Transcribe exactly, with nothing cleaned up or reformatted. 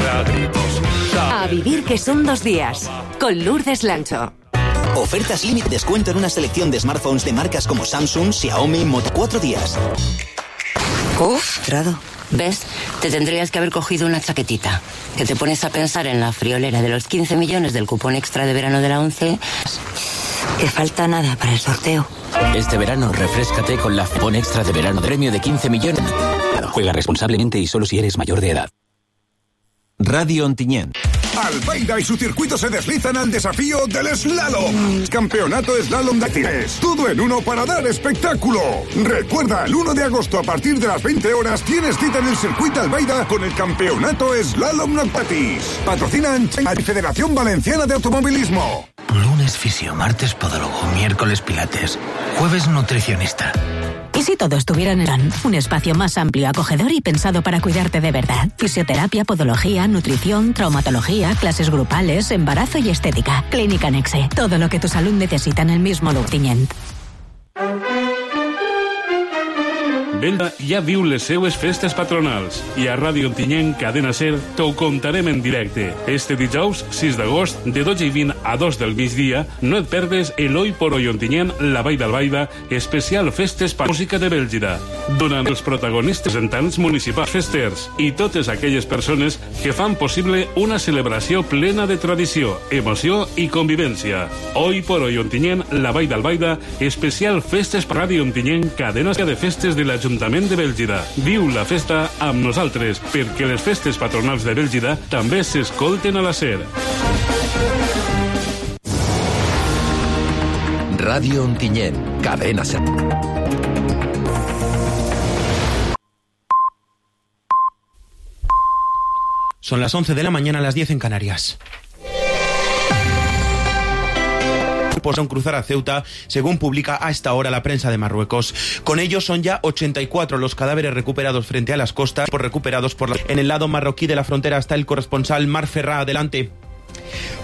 A vivir que son dos días, con Lourdes Lancho. Ofertas límite descuento en una selección de smartphones de marcas como Samsung, Xiaomi, Moto. Cuatro días. Uf, Trado. ¿Ves? Te tendrías que haber cogido una chaquetita. Que te pones a pensar en la friolera de los quince millones del cupón extra de verano de la ONCE. Que falta nada para el sorteo. Este verano refréscate con la cupón extra de verano de premio de quince millones. Juega responsablemente y solo si eres mayor de edad. Radio Ontinyent. Albaida y su circuito se deslizan al desafío del slalom. Campeonato Slalom de Tires. Todo en uno para dar espectáculo. Recuerda, el uno de agosto a partir de las veinte horas tienes cita en el circuito Albaida con el Campeonato Slalom Noctatis. Patrocinan la Federación Valenciana de Automovilismo. Lunes fisio, martes podólogo, miércoles pilates, jueves nutricionista. ¿Y si todo estuviera en el plan? Un espacio más amplio, acogedor y pensado para cuidarte de verdad. Fisioterapia, podología, nutrición, traumatología, clases grupales, embarazo y estética. Clínica Nexe. Todo lo que tu salud necesita en el mismo Ontinyent. Belda ja viu les seues festes patronals i a Ràdio Ontinyent Cadena Ser t'ho contarem en directe. Este dijous, sis d'agost, de dotze i vint a dos del migdia, no et perdes el Hoy por Hoy Ontinyent, la Vall d'Albaida, especial festes per música de Bèlgida, donant els protagonistes representants municipals festers i totes aquelles persones que fan possible una celebració plena de tradició, emoció i convivència. Hoy por Hoy Ontinyent, la Vall d'Albaida, especial festes per Ràdio Ontinyent, cadena de festes de l'Ajuntament de Bèlgida. Viu la festa amb nosaltres, perquè les festes patronals de Bèlgida també s'escolten a la SER. Radio Ontinyent, cadena SER. Son las once de la mañana, a las diez en Canarias. Podrán cruzar a Ceuta, según publica a esta hora la prensa de Marruecos. Con ellos son ya ochenta y cuatro los cadáveres recuperados frente a las costas, por recuperados por la... En el lado marroquí de la frontera está el corresponsal Mar Ferrá. Adelante.